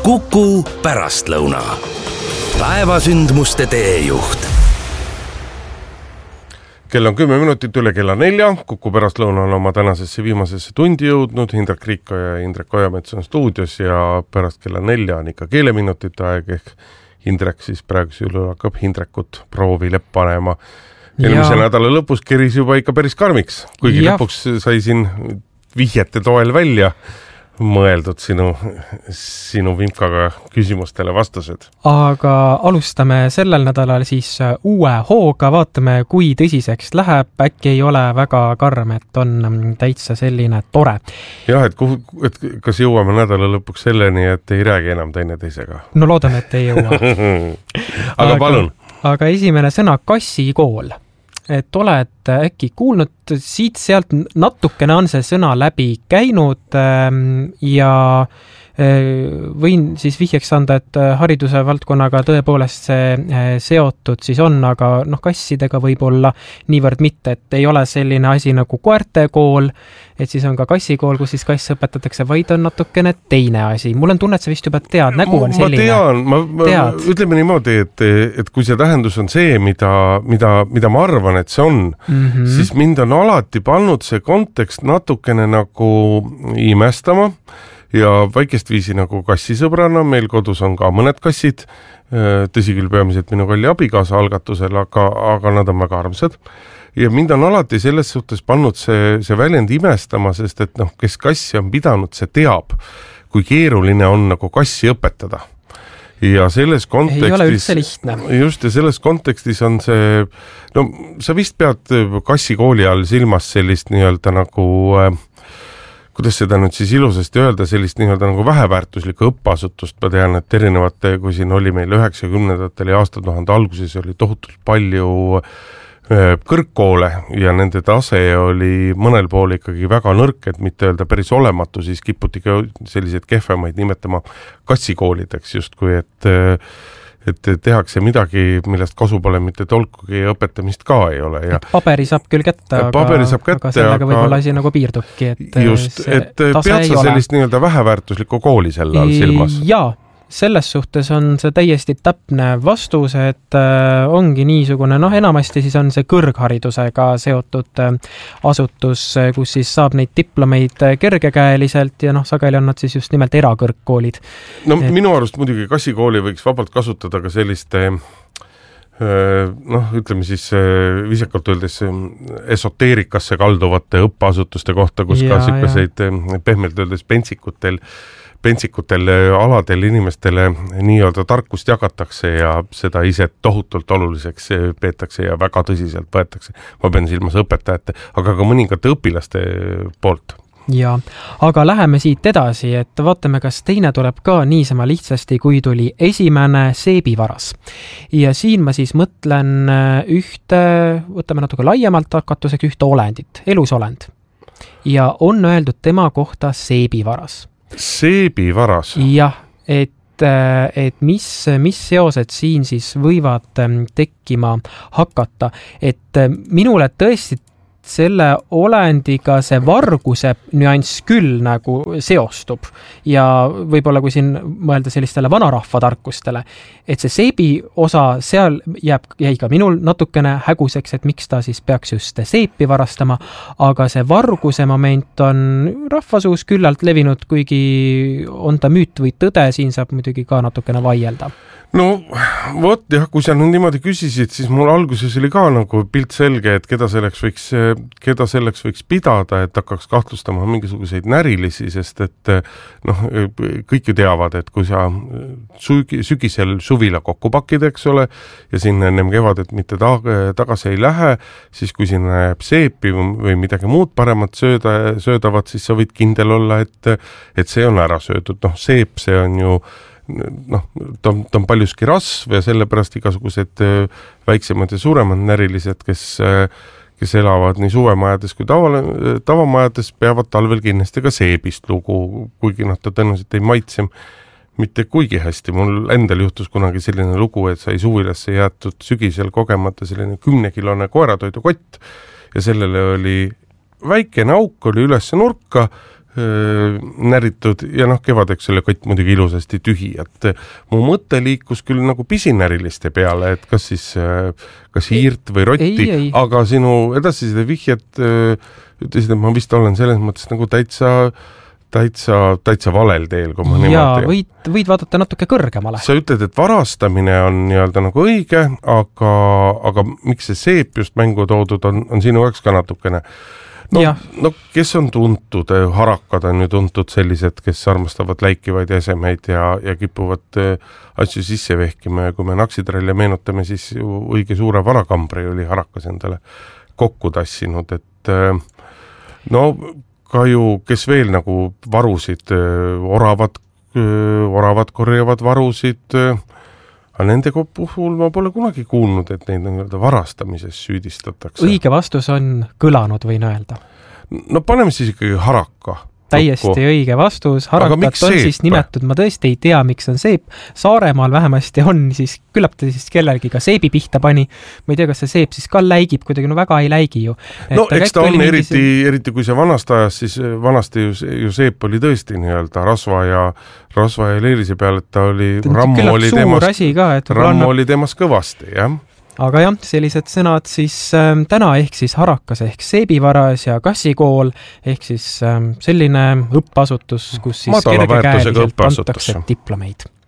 Kuku pärastlõuna. Päevasündmuste teejuht. Kell on 10 minutit üle kella 4. Kuku pärastlõuna on oma tänasesse viimasesse tundi jõudnud. Indrek Riiko ja Indrek Ojamets on stuudios ja pärast kella 4 on ikka keeleminutite aeg ehk Indrek siis praeguse üle hakkab Indrekut proovile panema. Eelmise nädala lõpus keris juba ikka päris karmiks, kuigi lõpuks sai siin vihjete toel välja mõeldud sinu vimkaga küsimustele vastused. Aga alustame sellel nädalal siis uue hooga, vaatame kui tõsiseks läheb, äkki ei ole väga karm, et on täitsa selline tore. Jah, et kas jõuame nädala lõpuks selleni, et ei räägi enam teineteisega? No loodame, et ei jõua. aga palun. Aga esimene sõna kassikool. Et oled äkki kuulnud, siit-sealt natukene on see sõna läbi käinud ja võin siis vihjeks anda, et hariduse valdkonnaga tõepoolest see seotud siis on, aga kassidega võib-olla niivõrd mitte, et ei ole selline asi nagu koertekool, et siis on ka kassikool, kus siis kass õpetatakse, vaid on natukene teine asi. Mul on tunne, et sa vist juba tead, nägu on selline. Ma tean, ütleme niimoodi, et kui see tähendus on see, mida ma arvan, et see on, siis mind on alati pannud see kontekst natukene nagu imestama, ja väikest viisi nagu kassisõbrana, meil kodus on ka mõned kassid, tõsi küll peamiselt minu kalli abikaasa algatusel, aga nad on väga armsad. Ja mind on alati selles suhtes pannud see väljend imestama, sest et kes kassi on pidanud, see teab, kui keeruline on nagu kassi õpetada. Ja selles kontekstis... Ei ole üldse lihtne. Just, ja selles kontekstis on see... sa vist pead kassikooli all silmas sellist nii-öelda nagu... kuidas seda nüüd siis ilusasti öelda, sellist nii-öelda nagu väheväärtuslikku õppeasutust. Ma tean, et erinevate, kui siin oli meil 90-ndatel ja aastatuhande alguses oli tohutult palju kõrgkoole ja nende tase oli mõnel pool ikkagi väga nõrk, et mitte öelda päris olematu, siis kiputi ka selliseid kehvemaid nimetama kassikoolideks justkui, et tehakse midagi, millest kasu pole mitte tolkugi ja õpetamist ka ei ole. Ja paberi saab küll kätte, aga sellega võib-olla asi nagu piirdubki. Just, et pead sa sellist nii-öelda väheväärtuslikku kooli selle all silmas? Jaa, selles suhtes on see täiesti täpne vastus, et ongi niisugune, enamasti siis on see kõrgharidusega seotud asutus, kus siis saab neid diplomeid kergekäeliselt ja sageli on nad siis just nimelt erakõrgkoolid. Minu arust muidugi kassikooli võiks vabalt kasutada ka selliste ütleme siis viisakalt öeldes esoteerikasse kalduvate õppeasutuste kohta, kus ka selliseid pehmelt öeldes pentsikutel aladel inimestele nii-öelda tarkust jagatakse ja seda ise tohutult oluliseks peetakse ja väga tõsiselt võetakse. Ma pean silmas õpetajate, aga ka mõningate õpilaste poolt. Ja, aga läheme siit edasi, et vaatame, kas teine tuleb ka niisama lihtsasti, kui tuli esimene seebivaras. Ja siin ma siis mõtlen võtame natuke laiemalt hakatuseks ühte olendit, elusolend. Ja on öeldud tema kohta seebivaras. Seebivaras? Jah, et mis seosed siin siis võivad tekkima hakata, et minule tõesti selle olendiga see varguse nüanss küll nagu seostub ja võib-olla kui siin mõelda sellistele vanarahva tarkustele, et see seebi osa seal jäi ka minul natukene häguseks, et miks ta siis peaks just seepi varastama, aga see varguse moment on rahvasuus küllalt levinud, kuigi on ta müüt või tõde, siin saab muidugi ka natukene vaielda. No vot jah, kui sa nüüd niimoodi küsisid, siis mul alguses oli ka nagu pilt selge, et keda selleks võiks pidada, et hakkaks kahtlustama mingisuguseid närilisi, sest et kõik ju teavad, et kui sa sügisel suvila kokku pakid, eks ole, ja sinna ennem kevadet mitte tagasi ei lähe, siis kui sinna jääb seepi või midagi muud paremat söödavat, siis sa võid kindel olla, et see on ära söödud. Seep, see on ju ta on paljuski rasv ja sellepärast igasugused väiksemad ja suuremad närilised, kes elavad nii suvemajades kui tavamajades, peavad talvel kindlasti ka seebist lugu, kuigi ta tõenäoliselt ei maitse mitte kuigi hästi. Mul endal juhtus kunagi selline lugu, et sai suvilasse jäetud sügisel kogemata selline 10-kilone koeratoidukott ja sellele oli väikene auk, oli üles nurka, näritud ja kevadeks oli kott muidugi ilusasti tühi, et mu mõte liikus küll nagu pisinäriliste peale, et kas siis kas hiirt või rotti, ei. aga sinu edasised vihjed ütlesid, et ma vist olen selles mõttes nagu täitsa valel teel, kui ma niimoodi. Võid vaadata natuke kõrgemale. Sa ütled, et varastamine on nii-öelda nagu õige, aga miks see seep just mängu toodud on sinu jaoks ka natukene. No kes on tuntud, harakad on ju tuntud sellised, kes armastavad läikivaid esemeid ja kipuvad asju sisse vehkima ja kui me naksitralle meenutame, siis õige suure varakambri oli harakas endale kokku tassinud, et ka ju, kes veel nagu varusid, oravad korjavad varusid, aga nende puhul ma pole kunagi kuulnud, et neid on varastamises süüdistatakse. Õige vastus on kõlanud, võin öelda. No paneme siis ikkagi haraka. Täiesti õige vastus. Harakat on siis nimetud, ma tõesti ei tea, miks on seep. Saaremaal vähemasti on, siis küllap ta siis kellelgi ka seebi pihta pani. Ma ei tea, kas see seep siis ka läigib, kuidagi väga ei läigi ju. Eks ta on eriti kui see vanast ajas, siis vanasti ju seep oli tõesti nii-öelda rasva ja leerise peal, et ta oli, rammu oli temas kõvasti, jah. Aga jah, sellised sõnad siis täna ehk siis harakas ehk seebivaras ja kassikool ehk siis selline õppeasutus, kus siis kergekäeliselt antakse diplomeid.